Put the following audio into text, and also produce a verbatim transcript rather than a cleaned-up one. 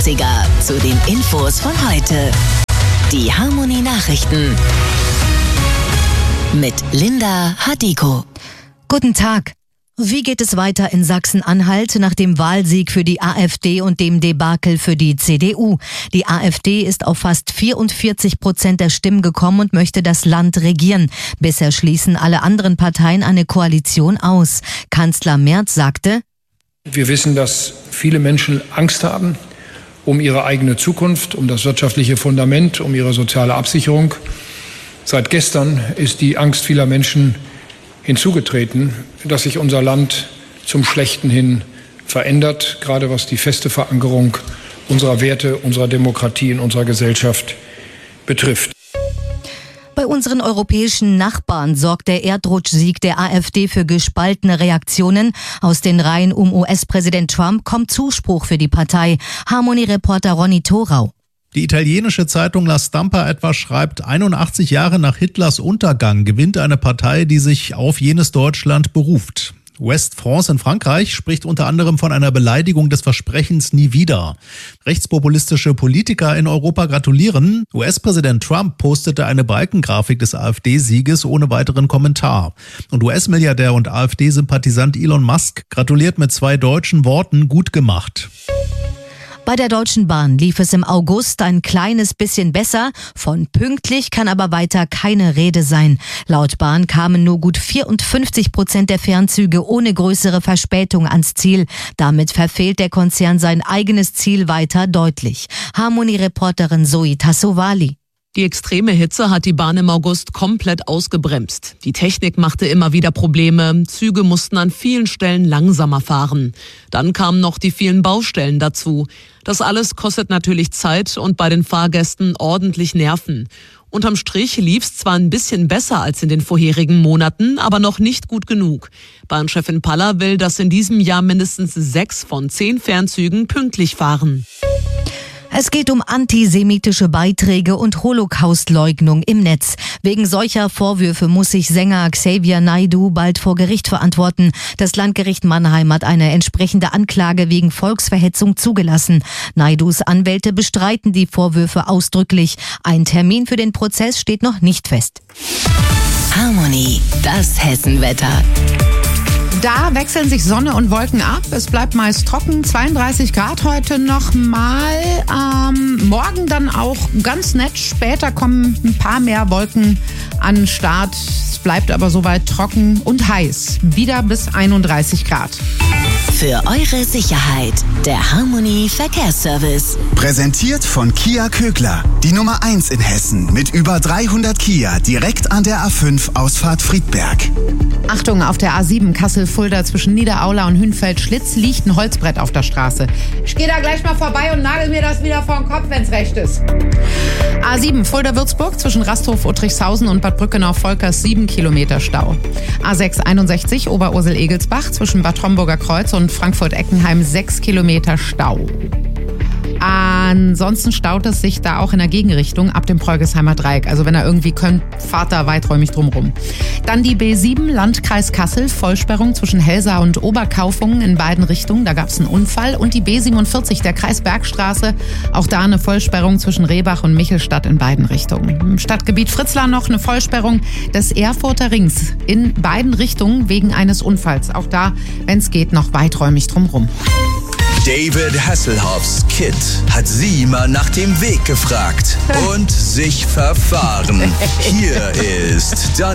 neunziger zu den Infos von heute. Die Harmony Nachrichten mit Linda Hadiko. Guten Tag. Wie geht es weiter in Sachsen-Anhalt nach dem Wahlsieg für die AfD und dem Debakel für die C D U? Die AfD ist auf fast vierundvierzig Prozent der Stimmen gekommen und möchte das Land regieren. Bisher schließen alle anderen Parteien eine Koalition aus. Kanzler Merz sagte: Wir wissen, dass viele Menschen Angst haben um ihre eigene Zukunft, um das wirtschaftliche Fundament, um ihre soziale Absicherung. Seit gestern ist die Angst vieler Menschen hinzugetreten, dass sich unser Land zum Schlechten hin verändert, gerade was die feste Verankerung unserer Werte, unserer Demokratie in unserer Gesellschaft betrifft. Bei unseren europäischen Nachbarn sorgt der Erdrutschsieg der AfD für gespaltene Reaktionen. Aus den Reihen um U S-Präsident Trump kommt Zuspruch für die Partei. Harmony-Reporter Ronny Thorau. Die italienische Zeitung La Stampa etwa schreibt, einundachtzig Jahre nach Hitlers Untergang gewinnt eine Partei, die sich auf jenes Deutschland beruft. West France in Frankreich spricht unter anderem von einer Beleidigung des Versprechens nie wieder. Rechtspopulistische Politiker in Europa gratulieren. U S-Präsident Trump postete eine Balkengrafik des AfD-Sieges ohne weiteren Kommentar. Und U S-Milliardär und AfD-Sympathisant Elon Musk gratuliert mit zwei deutschen Worten: gut gemacht. Bei der Deutschen Bahn lief es im August ein kleines bisschen besser. Von pünktlich kann aber weiter keine Rede sein. Laut Bahn kamen nur gut vierundfünfzig Prozent der Fernzüge ohne größere Verspätung ans Ziel. Damit verfehlt der Konzern sein eigenes Ziel weiter deutlich. Harmony-Reporterin Zoe Tassovali. Die extreme Hitze hat die Bahn im August komplett ausgebremst. Die Technik machte immer wieder Probleme. Züge mussten an vielen Stellen langsamer fahren. Dann kamen noch die vielen Baustellen dazu. Das alles kostet natürlich Zeit und bei den Fahrgästen ordentlich Nerven. Unterm Strich lief's zwar ein bisschen besser als in den vorherigen Monaten, aber noch nicht gut genug. Bahnchefin Paller will, dass in diesem Jahr mindestens sechs von zehn Fernzügen pünktlich fahren. Es geht um antisemitische Beiträge und Holocaustleugnung im Netz. Wegen solcher Vorwürfe muss sich Sänger Xavier Naidoo bald vor Gericht verantworten. Das Landgericht Mannheim hat eine entsprechende Anklage wegen Volksverhetzung zugelassen. Naidoos Anwälte bestreiten die Vorwürfe ausdrücklich. Ein Termin für den Prozess steht noch nicht fest. Harmony, das Hessenwetter. Da wechseln sich Sonne und Wolken ab. Es bleibt meist trocken. zweiunddreißig Grad heute nochmal. Ähm, morgen dann auch ganz nett. Später kommen ein paar mehr Wolken an den Start. Es bleibt aber soweit trocken und heiß. Wieder bis einunddreißig Grad. Für eure Sicherheit, der Harmony Verkehrsservice. Präsentiert von Kia Kögler. Die Nummer eins in Hessen mit über dreihundert Kia direkt an der A fünf Ausfahrt Friedberg. Achtung, auf der A sieben Kassel-Fulda zwischen Niederaula und Hünfeld-Schlitz liegt ein Holzbrett auf der Straße. Ich gehe da gleich mal vorbei und nagel mir das wieder vor den Kopf, wenn es recht ist. A sieben Fulda-Würzburg zwischen Rasthof-Uttrichshausen und Bad Brückenau-Volkers sieben Kilometer Stau. A sechs einundsechzig Oberursel-Egelsbach zwischen Bad Homburger Kreuz und Frankfurt-Eckenheim sechs Kilometer Stau. Ansonsten staut es sich da auch in der Gegenrichtung ab dem Preugesheimer Dreieck. Also wenn ihr irgendwie könnt, fahrt da weiträumig drumrum. Dann die B sieben Landkreis Kassel, Vollsperrung zwischen Helsa und Oberkaufungen in beiden Richtungen. Da gab es einen Unfall. Und die B siebenundvierzig, der Kreis Bergstraße, auch da eine Vollsperrung zwischen Rehbach und Michelstadt in beiden Richtungen. Im Stadtgebiet Fritzlar noch eine Vollsperrung des Erfurter Rings in beiden Richtungen wegen eines Unfalls. Auch da, wenn es geht, noch weiträumig drumrum. David Hasselhoffs Kid hat sie mal nach dem Weg gefragt und sich verfahren. Hier ist Daniel.